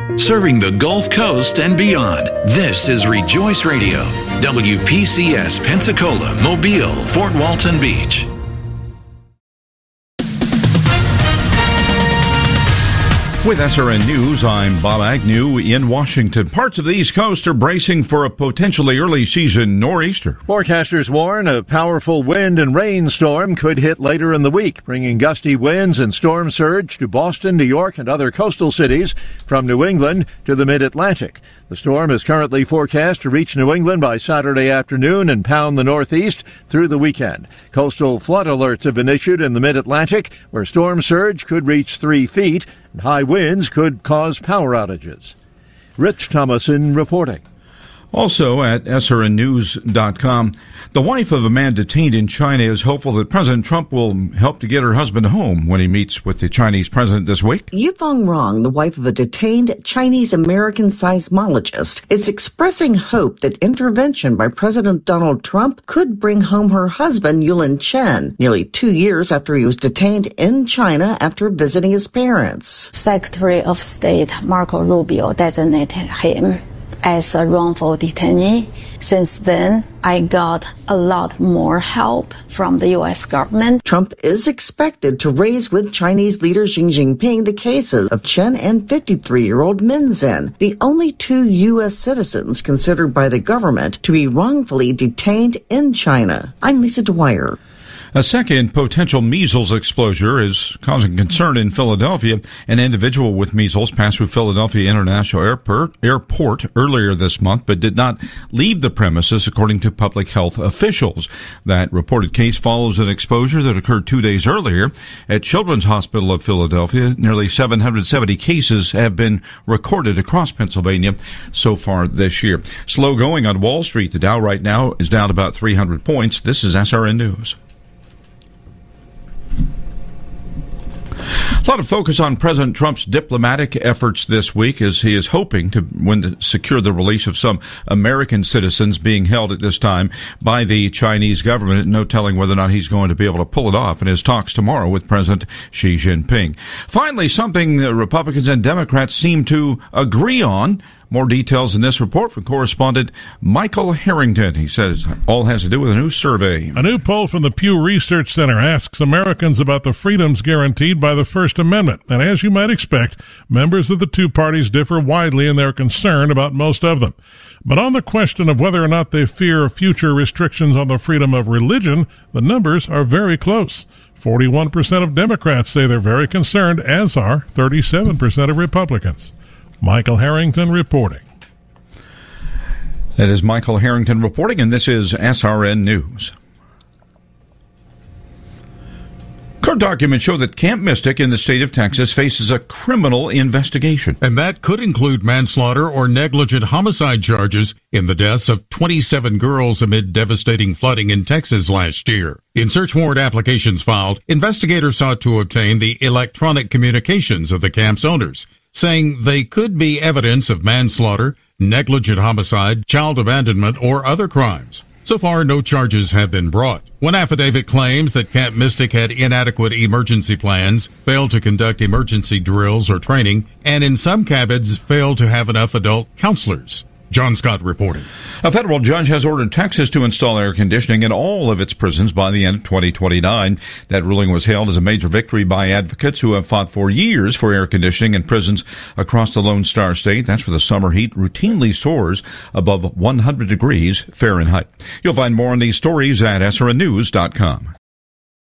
Serving the Gulf Coast and beyond, this is Rejoice Radio, WPCS Pensacola, Mobile, Fort Walton Beach. With SRN News, I'm Bob Agnew in Washington. Parts of the East Coast are bracing for a potentially early season nor'easter. Forecasters warn a powerful wind and rain storm could hit later in the week, bringing gusty winds and storm surge to Boston, New York, and other coastal cities from New England to the mid-Atlantic. The storm is currently forecast to reach New England by Saturday afternoon and pound the Northeast through the weekend. Coastal flood alerts have been issued in the mid-Atlantic, where storm surge could reach 3 feet and high winds could cause power outages. Rich Thomason reporting. Also at srnnews.com, the wife of a man detained in China is hopeful that President Trump will help to get her husband home when he meets with the Chinese president this week. Yifeng Rong, the wife of a detained Chinese-American seismologist, is expressing hope that intervention by President Donald Trump could bring home her husband, Yulin Chen, nearly 2 years after he was detained in China after visiting his parents. Secretary of State Marco Rubio designated him as a wrongful detainee. Since then, I got a lot more help from the U.S. government. Trump is expected to raise with Chinese leader Xi Jinping the cases of Chen and 53-year-old Min Zhen, the only 2 U.S. citizens considered by the government to be wrongfully detained in China. I'm Lisa Dwyer. A second potential measles exposure is causing concern in Philadelphia. An individual with measles passed through Philadelphia International Airport earlier this month, but did not leave the premises, according to public health officials. That reported case follows an exposure that occurred 2 days earlier at Children's Hospital of Philadelphia. Nearly 770 cases have been recorded across Pennsylvania so far this year. Slow going on Wall Street. The Dow right now is down about 300 points. This is SRN News. A lot of focus on President Trump's diplomatic efforts this week as he is hoping to secure the release of some American citizens being held at this time by the Chinese government. No telling whether or not he's going to be able to pull it off in his talks tomorrow with President Xi Jinping. Finally, something that Republicans and Democrats seem to agree on. More details in this report from correspondent Michael Harrington. He says all has to do with a new survey. A new poll from the Pew Research Center asks Americans about the freedoms guaranteed by the First Amendment. And as you might expect, members of the two parties differ widely in their concern about most of them. But on the question of whether or not they fear future restrictions on the freedom of religion, the numbers are very close. 41% of Democrats say they're very concerned, as are 37% of Republicans. Michael Harrington reporting. That is Michael Harrington reporting, and this is SRN News. Court documents show that Camp Mystic in the state of Texas faces a criminal investigation. And that could include manslaughter or negligent homicide charges in the deaths of 27 girls amid devastating flooding in Texas last year. In search warrant applications filed, investigators sought to obtain the electronic communications of the camp's owners, saying they could be evidence of manslaughter, negligent homicide, child abandonment, or other crimes. So far, no charges have been brought. One affidavit claims that Camp Mystic had inadequate emergency plans, failed to conduct emergency drills or training, and in some cabins failed to have enough adult counselors. John Scott reporting. A federal judge has ordered Texas to install air conditioning in all of its prisons by the end of 2029. That ruling was hailed as a major victory by advocates who have fought for years for air conditioning in prisons across the Lone Star State. That's where the summer heat routinely soars above 100 degrees Fahrenheit. You'll find more on these stories at srnnews.com.